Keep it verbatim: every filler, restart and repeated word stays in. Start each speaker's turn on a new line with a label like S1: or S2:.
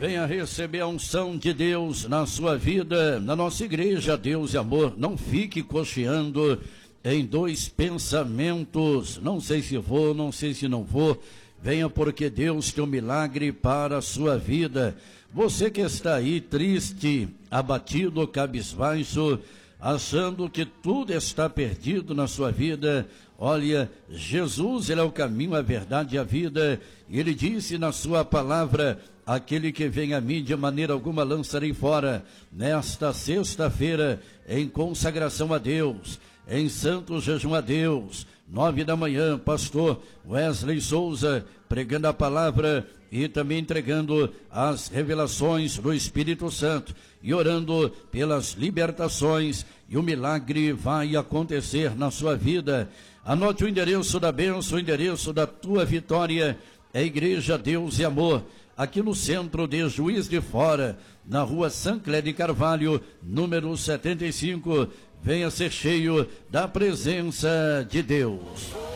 S1: Venha receber a unção de Deus na sua vida, na nossa igreja, Deus e Amor. Não fique cocheando em dois pensamentos, não sei se vou, não sei se não vou. Venha porque Deus tem um milagre para a sua vida. Você que está aí triste, abatido, cabisbaixo, achando que tudo está perdido na sua vida, olha, Jesus, Ele é o caminho, a verdade e a vida. Ele disse na sua palavra: aquele que vem a mim de maneira alguma lançarei fora. Nesta sexta-feira, em consagração a Deus, em santo jejum a Deus, nove da manhã, pastor Wesley Souza pregando a palavra e também entregando as revelações do Espírito Santo e orando pelas libertações, e o milagre vai acontecer na sua vida. Anote o endereço da bênção, o endereço da tua vitória, é Igreja Deus e Amor, aqui no centro de Juiz de Fora, na rua Sancler de Carvalho, número setenta e cinco. Venha ser cheio da presença de Deus.